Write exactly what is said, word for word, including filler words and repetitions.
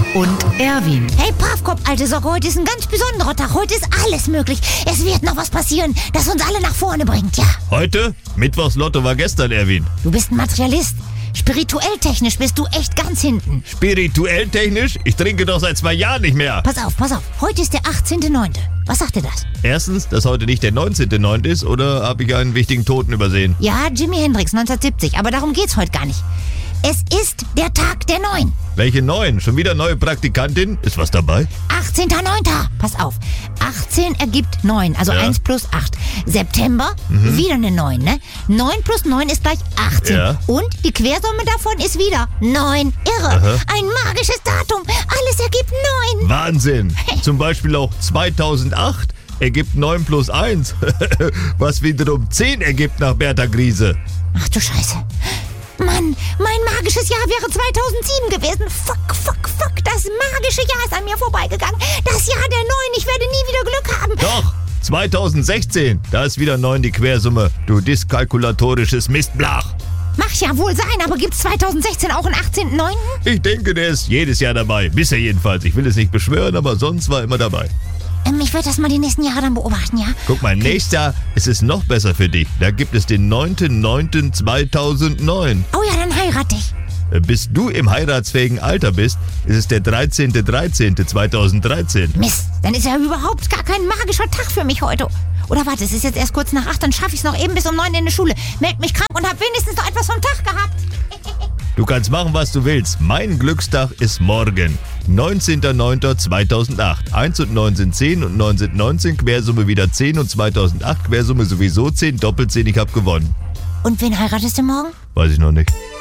und Erwin. Hey Pafkopf, alte Socke, heute ist ein ganz besonderer Tag. Heute ist alles möglich. Es wird noch was passieren, das uns alle nach vorne bringt, ja. Heute? Mittwochslotto war gestern, Erwin. Du bist ein Materialist. Spirituell technisch bist du echt ganz hinten. Spirituell technisch? Ich trinke doch seit zwei Jahren nicht mehr. Pass auf, pass auf. Heute ist der achtzehnter neunte Was sagt dir das? Erstens, dass heute nicht der neunzehnter neunte ist, oder habe ich einen wichtigen Toten übersehen? Ja, Jimi Hendrix, neunzehnhundertsiebzig. Aber darum geht's heute gar nicht. Es ist der Tag der Neun. Welche Neun? Schon wieder neue Praktikantin? Ist was dabei? achtzehnter neunter Pass auf. achtzehn ergibt neun, also Ja. eins plus acht. September, wieder eine neun, ne? neun plus neun ist gleich achtzehn. Ja. Und die Quersumme davon ist wieder neun. Irre. Aha. Ein magisches Datum. Alles ergibt neun. Wahnsinn! Zum Beispiel auch zweitausendacht ergibt neun plus eins, was wiederum zehn ergibt nach Bertha Griese. Ach du Scheiße. Mann, mein magisches Jahr wäre zweitausendsieben gewesen. Fuck, fuck, fuck. Das magische Jahr ist an mir vorbeigegangen. Das Jahr der Neun. Ich werde nie wieder Glück haben. Doch, zweitausendsechzehn, da ist wieder neun die Quersumme, du dyskalkulatorisches Mistblach. Mag ja wohl sein, aber gibt's zweitausendsechzehn auch einen achtzehnten neunten Ich denke, der ist jedes Jahr dabei, bisher jedenfalls. Ich will es nicht beschwören, aber sonst war immer dabei. Ähm, ich werde das mal die nächsten Jahre dann beobachten, ja? Guck mal, nächstes Jahr ist es noch besser für dich. Da gibt es den neunten neunten zweitausendneun. Oh ja, dann heirate ich. Bis du im heiratsfähigen Alter bist, ist es der dreizehnten dreizehnten zweitausenddreizehn. Mist, dann ist ja überhaupt gar kein magischer Tag für mich heute. Oder warte, es ist jetzt erst kurz nach acht, dann schaffe ich es noch eben bis um neun in der Schule. Meld mich krank und hab wenigstens noch etwas vom Tag gehabt. Du kannst machen, was du willst. Mein Glückstag ist morgen. neunzehnter neunter zweitausendacht. eins und neun sind zehn und neun sind neunzehn. Quersumme wieder zehn und zweitausendacht. Quersumme sowieso zehn. Doppelzehn, ich hab gewonnen. Und wen heiratest du morgen? Weiß ich noch nicht.